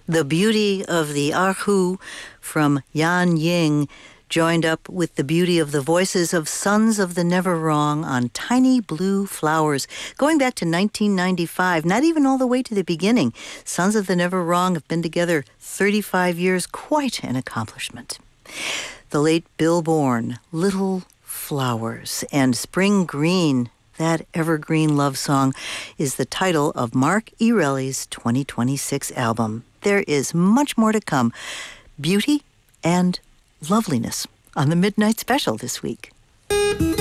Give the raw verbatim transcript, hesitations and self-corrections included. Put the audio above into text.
The beauty of the Erhu from Yan Ying joined up with the beauty of the voices of Sons of the Never Wrong on Tiny Blue Flowers. Going back to nineteen ninety-five, not even all the way to the beginning. Sons of the Never Wrong have been together thirty-five years, quite an accomplishment. The late Bill Bourne, Little Flowers, and Spring Green, that evergreen love song, is the title of Mark Erelli's twenty twenty-six album. There is much more to come. Beauty and loveliness on the Midnight Special this week.